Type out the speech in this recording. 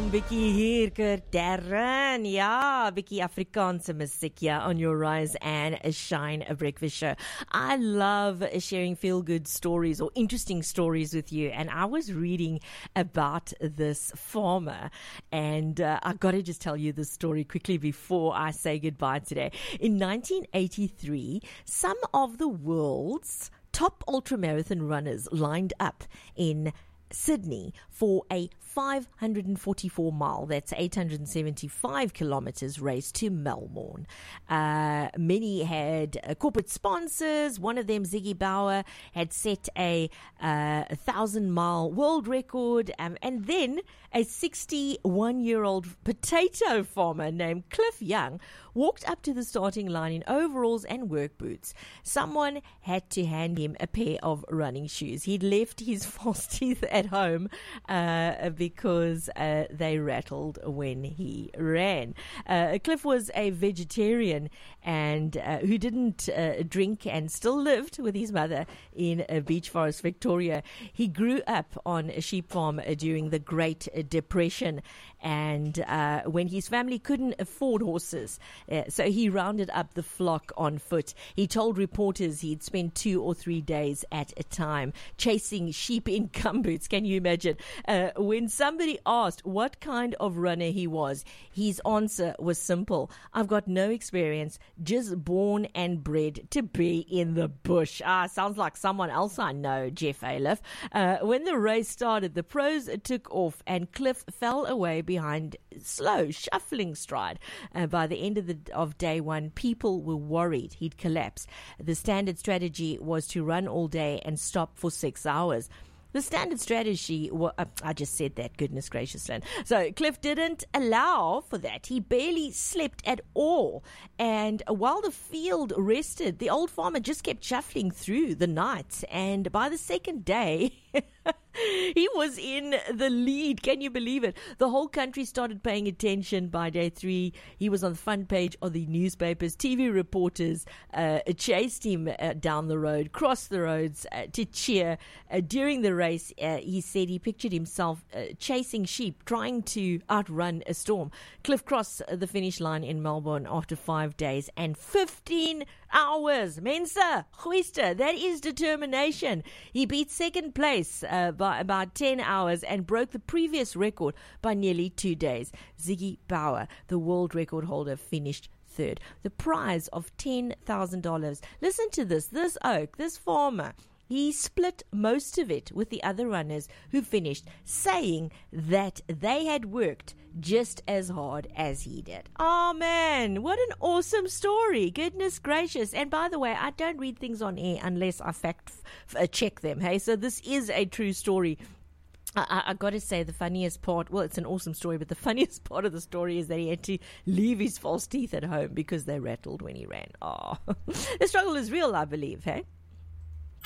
Bietjie hier, Darren. Ja, bietjie Afrikaanse musiek hier on your Rise and Shine a breakfast show. I love sharing feel-good stories or interesting stories with you. And I was reading about this farmer. And I got to just tell you this story quickly before I say goodbye today. In 1983, some of the world's top ultramarathon runners lined up in Sydney for a 544 mile, that's 875 kilometers race to Melbourne. Many had corporate sponsors. One of them, Ziggy Bauer, had set a 1,000-mile world record. And then a 61-year-old potato farmer named Cliff Young walked up to the starting line in overalls and work boots. Someone had to hand him a pair of running shoes. He'd left his false teeth at home because they rattled when he ran. Cliff was a vegetarian and who didn't drink and still lived with his mother in Beach Forest, Victoria. He grew up on a sheep farm during the Great Depression, and when his family couldn't afford horses, so he rounded up the flock on foot. He told reporters he'd spend 2 or 3 days at a time chasing sheep in gumboots. Can you imagine? When somebody asked what kind of runner he was, his answer was simple: I've got no experience, just born and bred to be in the bush. Sounds like someone else I know, Jeff Aliff. When the race started, the pros took off and Cliff fell away behind slow, shuffling stride. By the end of day one, people were worried he'd collapse. The standard strategy was to run all day and stop for 6 hours. The standard strategy, I just said that, goodness gracious, Lynn. So Cliff didn't allow for that. He barely slept at all. And while the field rested, the old farmer just kept shuffling through the night. And by the second day, he was in the lead. Can you believe it? The whole country started paying attention. By day 3, he was on the front page of the newspapers. TV reporters chased him down the road, crossed the roads to cheer. During the race, he said he pictured himself chasing sheep, trying to outrun a storm. Cliff crossed the finish line in Melbourne after 5 days and 15 hours. Mensa, Huister, that is determination. He beat second place by about 10 hours and broke the previous record by nearly 2 days. Ziggy Bauer, the world record holder, finished third. The prize of $10,000. Listen to this. This oak, this farmer, he split most of it with the other runners who finished, saying that they had worked just as hard as he did. Oh man, what an awesome story. Goodness gracious. And by the way, I don't read things on air unless I check them. Hey, so this is a true story. I got to say, the funniest part, well, it's an awesome story, but the funniest part of the story is that he had to leave his false teeth at home because they rattled when he ran. Oh, the struggle is real, I believe, hey?